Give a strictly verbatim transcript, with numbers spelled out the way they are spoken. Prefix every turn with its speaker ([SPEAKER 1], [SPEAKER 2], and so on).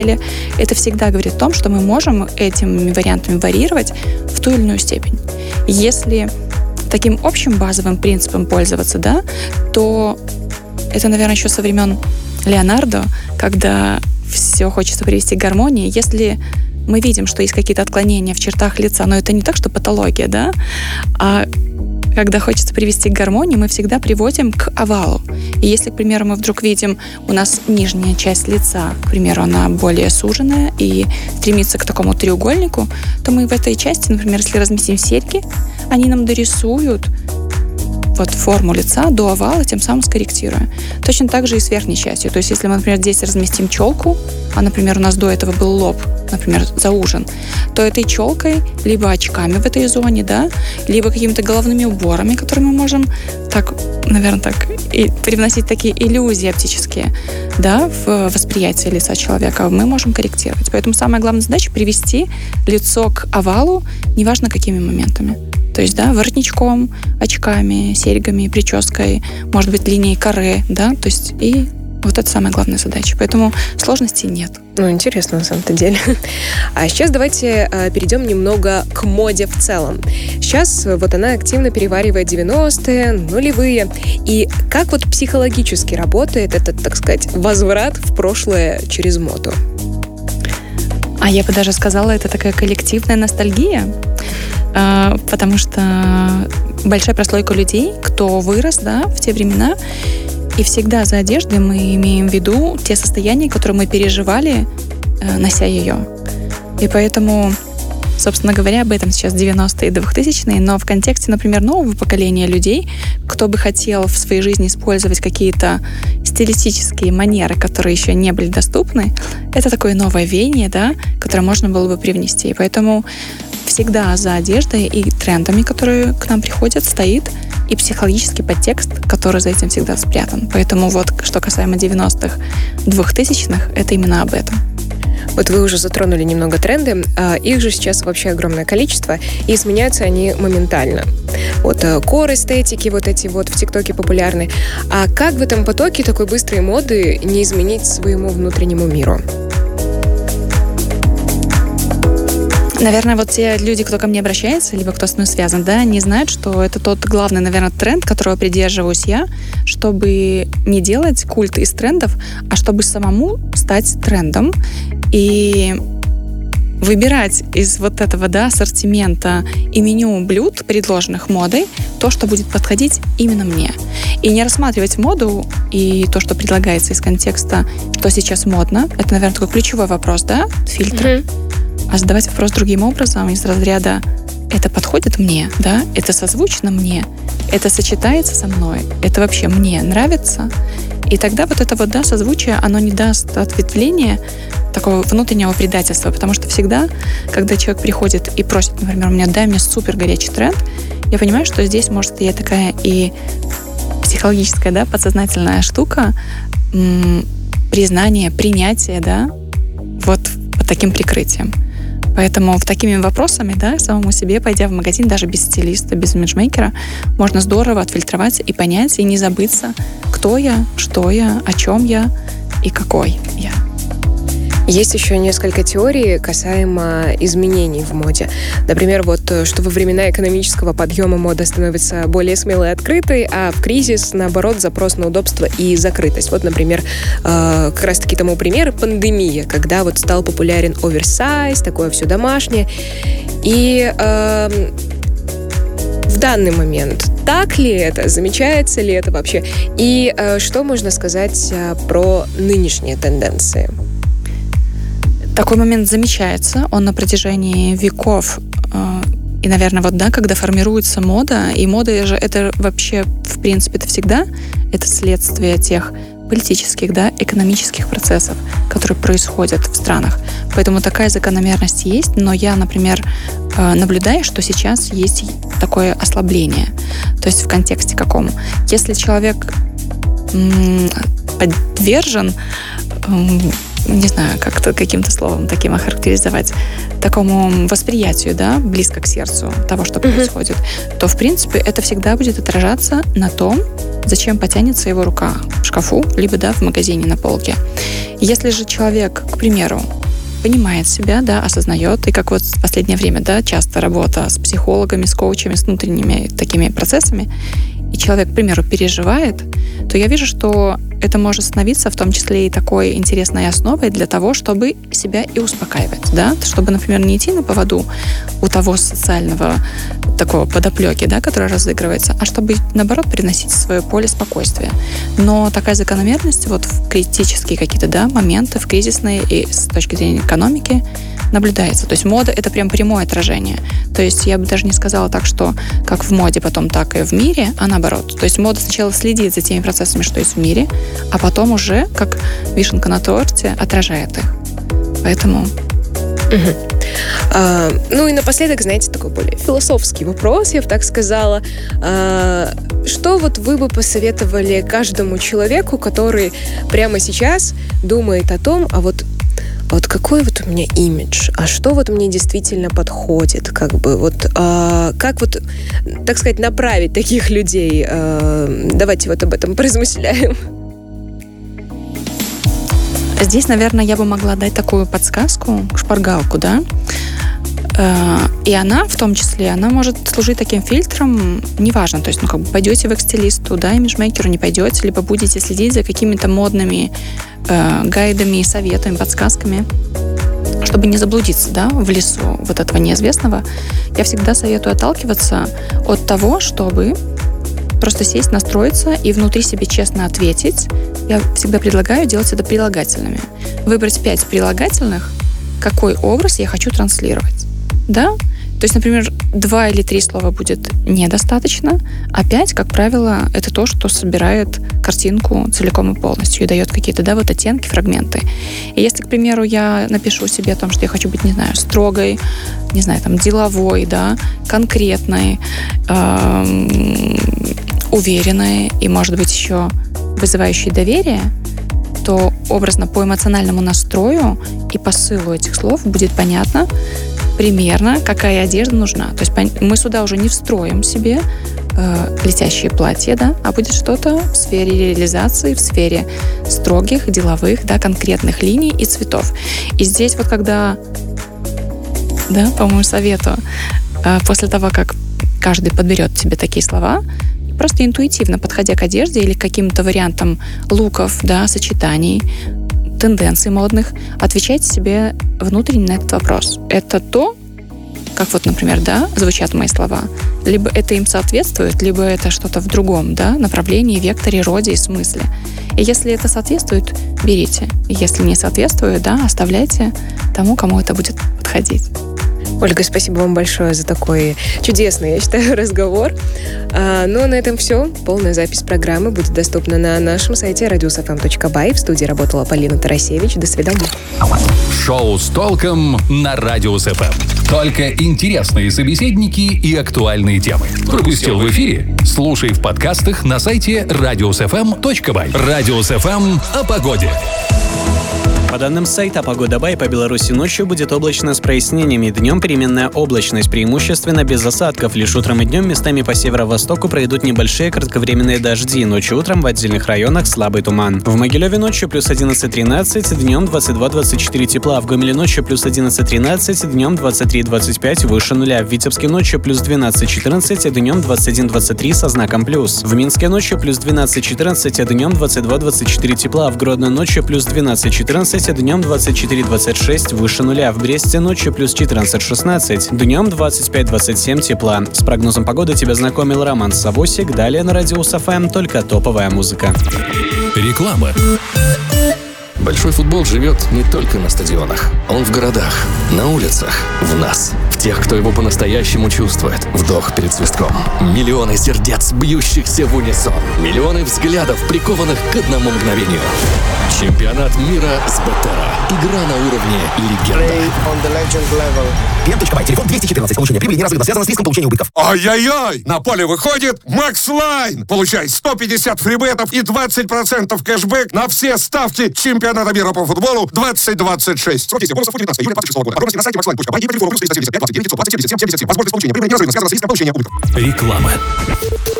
[SPEAKER 1] это всегда говорит о том, что мы можем этими вариантами варьировать в ту или иную степень. Если таким общим базовым принципом пользоваться, да, то это, наверное, еще со времен Леонардо, когда все хочется привести к гармонии. Если мы видим, что есть какие-то отклонения в чертах лица, но это не так, что патология, да, а когда хочется привести к гармонии, мы всегда приводим к овалу. И если, к примеру, мы вдруг видим, у нас нижняя часть лица, к примеру, она более суженная и стремится к такому треугольнику, то мы в этой части, например, если разместим серьги, они нам дорисуют вот форму лица до овала, тем самым скорректируя. Точно так же и с верхней частью. То есть, если мы, например, здесь разместим челку, а, например, у нас до этого был лоб, например, заужен, то этой челкой, либо очками в этой зоне, да, либо какими-то головными уборами, которые мы можем так, наверное, так, и привносить такие иллюзии оптические, да, в восприятие лица человека, мы можем корректировать. Поэтому самая главная задача — привести лицо к овалу, неважно какими моментами. То есть, да, воротничком, очками, серьгами, прической, может быть, линией каре, да, то есть и вот это самая главная задача. Поэтому сложностей нет.
[SPEAKER 2] Ну, интересно, на самом-то деле. А сейчас давайте э, перейдем немного к моде в целом. Сейчас вот она активно переваривает девяностые, нулевые. И как вот психологически работает этот, так сказать, возврат в прошлое через моду?
[SPEAKER 1] А я бы даже сказала, это такая коллективная ностальгия, потому что большая прослойка людей, кто вырос, да, в те времена, и всегда за одеждой мы имеем в виду те состояния, которые мы переживали, нося ее. И поэтому, собственно говоря, об этом сейчас девяностые и двухтысячные, но в контексте, например, нового поколения людей, кто бы хотел в своей жизни использовать какие-то стилистические манеры, которые еще не были доступны, это такое новое веяние, да, которое можно было бы привнести. И поэтому всегда за одеждой и трендами, которые к нам приходят, стоит и психологический подтекст, который за этим всегда спрятан. Поэтому вот, что касаемо девяностых, двухтысячных, это именно об этом.
[SPEAKER 2] Вот вы уже затронули немного тренды, а их же сейчас вообще огромное количество, и изменяются они моментально. Вот кор эстетики, вот эти вот в ТикТоке популярны. А как в этом потоке такой быстрой моды не изменить своему внутреннему миру?
[SPEAKER 1] Наверное, вот те люди, кто ко мне обращается, либо кто со мной связан, да, не знают, что это тот главный, наверное, тренд, которого придерживаюсь я, чтобы не делать культ из трендов, а чтобы самому стать трендом и выбирать из вот этого, да, ассортимента и меню блюд, предложенных модой, то, что будет подходить именно мне. И не рассматривать моду и то, что предлагается из контекста, что сейчас модно. Это, наверное, такой ключевой вопрос, да, фильтр. Mm-hmm. А задавать вопрос другим образом, из разряда «это подходит мне?», да? «Это созвучно мне?», «это сочетается со мной?», «это вообще мне нравится?». И тогда вот это вот, да, созвучие, оно не даст ответвления такого внутреннего предательства, потому что всегда, когда человек приходит и просит, например, у меня «дай мне супер горячий тренд», я понимаю, что здесь может стоять такая и психологическая, да, подсознательная штука, м- признание, принятие, да, вот под таким прикрытием. Поэтому в такими вопросами, да, самому себе, пойдя в магазин, даже без стилиста, без имиджмейкера, можно здорово отфильтровать и понять, и не забыться, кто я, что я, о чем я и какой я.
[SPEAKER 2] Есть еще несколько теорий касаемо изменений в моде. Например, вот, что во времена экономического подъема мода становится более смелой и открытой, а в кризис, наоборот, запрос на удобство и закрытость. Вот, например, э, как раз-таки тому пример — пандемия, когда вот стал популярен оверсайз, такое все домашнее. И э, в данный момент так ли это? Замечается ли это вообще? И э, что можно сказать э, про нынешние тенденции?
[SPEAKER 1] Такой момент замечается, он на протяжении веков, э, и, наверное, вот, да, когда формируется мода, и мода же это вообще, в принципе, это всегда, это следствие тех политических, да, экономических процессов, которые происходят в странах. Поэтому такая закономерность есть, но я, например, э, наблюдаю, что сейчас есть такое ослабление. То есть в контексте каком? Если человек м- подвержен м- не знаю, как-то каким-то словом таким охарактеризовать, такому восприятию, да, близко к сердцу того, что mm-hmm. происходит, то, в принципе, это всегда будет отражаться на том, зачем потянется его рука в шкафу, либо, да, в магазине на полке. Если же человек, к примеру, понимает себя, да, осознает, и как вот в последнее время, да, часто работа с психологами, с коучами, с внутренними такими процессами, и человек, к примеру, переживает, то я вижу, что это может становиться в том числе и такой интересной основой для того, чтобы себя и успокаивать, да, чтобы, например, не идти на поводу у того социального такого подоплеки, да, который разыгрывается, а чтобы, наоборот, переносить в свое поле спокойствия. Но такая закономерность вот в критические какие-то, да, моменты, в кризисные и с точки зрения экономики наблюдается. То есть мода — это прям прямое отражение. То есть я бы даже не сказала так, что как в моде, потом так и в мире, а наоборот. То есть мода сначала следит за теми процессами, что есть в мире, а потом уже, как вишенка на торте, отражает их. Поэтому...
[SPEAKER 2] Угу. А, ну и напоследок, знаете, такой более философский вопрос, я бы так сказала. А, что вот вы бы посоветовали каждому человеку, который прямо сейчас думает о том, а вот вот какой вот у меня имидж, а что вот мне действительно подходит, как бы вот, а, как вот, так сказать, направить таких людей? А, давайте вот об этом поразмышляем.
[SPEAKER 1] Здесь, наверное, я бы могла дать такую подсказку, шпаргалку, да, и она, в том числе, она может служить таким фильтром, неважно, то есть, ну, как бы пойдете вы к стилисту, да, имиджмейкеру, не пойдете, либо будете следить за какими-то модными э, гайдами, советами, подсказками, чтобы не заблудиться, да, в лесу вот этого неизвестного. Я всегда советую отталкиваться от того, чтобы просто сесть, настроиться и внутри себе честно ответить. Я всегда предлагаю делать это прилагательными. Выбрать пять прилагательных, какой образ я хочу транслировать. Да? То есть, например, два или три слова будет недостаточно, а пять, как правило, это то, что собирает картинку целиком и полностью и дает какие-то, да, вот оттенки, фрагменты. И если, к примеру, я напишу себе о том, что я хочу быть, не знаю, строгой, не знаю, там, деловой, да, конкретной, эм, уверенной и, может быть, еще вызывающей доверие, то образно по эмоциональному настрою и посылу этих слов будет понятно примерно, какая одежда нужна. То есть мы сюда уже не встроим себе э, летящие платья, да, а будет что-то в сфере реализации, в сфере строгих, деловых, да, конкретных линий и цветов. И здесь вот когда, да, по моему совету, э, после того, как каждый подберет себе такие слова, просто интуитивно, подходя к одежде или к каким-то вариантам луков, да, сочетаний, тенденций модных, отвечайте себе внутренне на этот вопрос. Это то, как вот, например, да, звучат мои слова, либо это им соответствует, либо это что-то в другом, да, направлении, векторе, роде и смысле. И если это соответствует, берите. И если не соответствует, да, оставляйте тому, кому это будет подходить.
[SPEAKER 2] Ольга, спасибо вам большое за такой чудесный, я считаю, разговор. А, ну, а на этом все. Полная запись программы будет доступна на нашем сайте радиус эф эм точка бай. В студии работала Полина Тарасевич. До свидания.
[SPEAKER 3] Шоу с толком на Радиус эф эм. Только интересные собеседники и актуальные темы. Пропустил в эфире? Слушай в подкастах на сайте радиус эф эм точка бай. Радиус эф эм о погоде.
[SPEAKER 4] По данным сайта «Погода Бай», по Беларуси ночью будет облачно с прояснениями. Днем переменная облачность, преимущественно без осадков. Лишь утром и днем местами по северо-востоку пройдут небольшие кратковременные дожди. Ночью утром в отдельных районах слабый туман. В Могилеве ночью плюс одиннадцать тринадцать, днем двадцать два двадцать четыре тепла. В Гомеле ночью плюс одиннадцать тринадцать, днем двадцать три двадцать пять, выше нуля. В Витебске ночью плюс двенадцать четырнадцать, днем двадцать один двадцать три со знаком плюс. В Минске ночью плюс двенадцать четырнадцать, днем двадцать два двадцать четыре тепла. В Гродно ночью плюс двенадцать четырнадцать, днем двадцать четыре двадцать шесть, выше нуля. В Бресте ночью плюс четырнадцать шестнадцать, днем двадцать пять двадцать семь тепла. С прогнозом погоды тебя знакомил Роман Савосик. Далее на Радиус эф эм только топовая музыка.
[SPEAKER 3] Реклама.
[SPEAKER 5] Большой футбол живет не только на стадионах. Он в городах, на улицах, в нас. В тех, кто его по-настоящему чувствует. Вдох перед свистком. Миллионы сердец, бьющихся в унисон. Миллионы взглядов, прикованных к одному мгновению. Чемпионат мира с Бетера. Игра на уровне легенда.
[SPEAKER 6] Бен.бай, телефон двести четырнадцать. Получение прибыли неразрывно связано с риском получения убытков.
[SPEAKER 7] Ай-яй-яй! На поле выходит Макслайн. Получай сто пятьдесят фрибетов и двадцать процентов кэшбэк на все ставки чемпионата мира по футболу двадцать двадцать шесть. Срок действия бонусов девятнадцатого июля двадцать шестого года. Подробности на сайте макслайн точка бай и по телефону плюс триста семьдесят пять двадцать девять пятьсот двадцать девять семьдесят семь семьдесят семь. Возможность получения прибыли неразрывно связана с риском получения убытков.
[SPEAKER 3] Реклама.